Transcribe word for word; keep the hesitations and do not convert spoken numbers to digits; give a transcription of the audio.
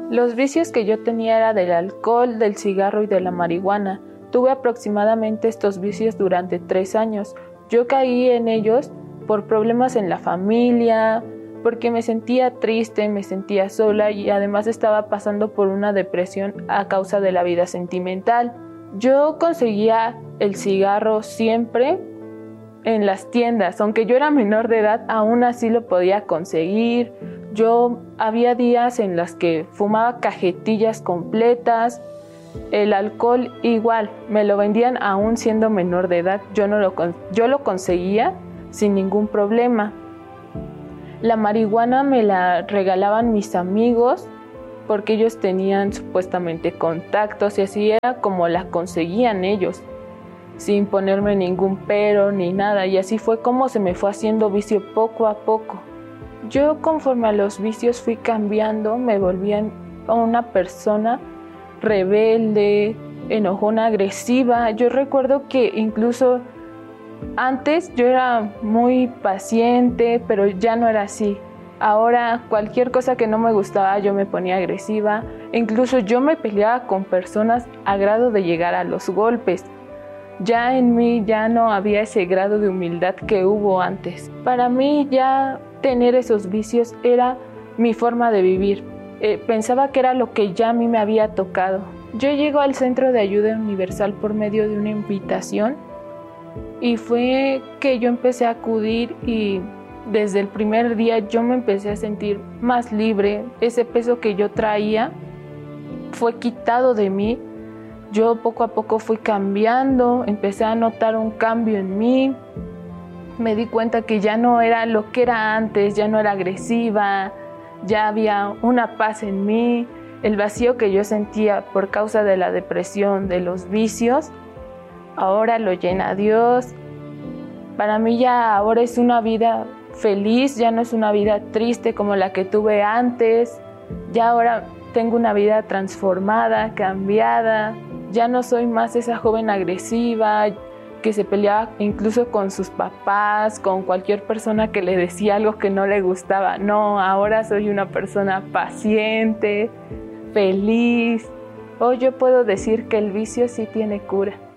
Los vicios que yo tenía era del alcohol, del cigarro y de la marihuana. Tuve aproximadamente estos vicios durante tres años. Yo caí en ellos por problemas en la familia, porque me sentía triste, me sentía sola y además estaba pasando por una depresión a causa de la vida sentimental. Yo conseguía el cigarro siempre en las tiendas, aunque yo era menor de edad, aún así lo podía conseguir. Yo había días en los que fumaba cajetillas completas. El alcohol igual, me lo vendían aún siendo menor de edad, yo, no lo, yo lo conseguía sin ningún problema. La marihuana me la regalaban mis amigos porque ellos tenían supuestamente contactos y así era como la conseguían ellos, sin ponerme ningún pero ni nada, y así fue como se me fue haciendo vicio poco a poco. Yo conforme a los vicios fui cambiando, me volví una persona rebelde, enojona, agresiva. Yo recuerdo que incluso antes yo era muy paciente, pero ya no era así. Ahora cualquier cosa que no me gustaba yo me ponía agresiva. Incluso yo me peleaba con personas a grado de llegar a los golpes. Ya en mí ya no había ese grado de humildad que hubo antes. Para mí ya tener esos vicios era mi forma de vivir. Eh, pensaba que era lo que ya a mí me había tocado. Yo llego al Centro de Ayuda Universal por medio de una invitación y fue que yo empecé a acudir y desde el primer día yo me empecé a sentir más libre. Ese peso que yo traía fue quitado de mí. Yo poco a poco fui cambiando, empecé a notar un cambio en mí. Me di cuenta que ya no era lo que era antes, ya no era agresiva, ya había una paz en mí. El vacío que yo sentía por causa de la depresión, de los vicios, ahora lo llena Dios. Para mí ya ahora es una vida feliz, ya no es una vida triste como la que tuve antes. Ya ahora tengo una vida transformada, cambiada. Ya no soy más esa joven agresiva que se peleaba incluso con sus papás, con cualquier persona que le decía algo que no le gustaba. No, ahora soy una persona paciente, feliz. Hoy yo puedo decir que el vicio sí tiene cura.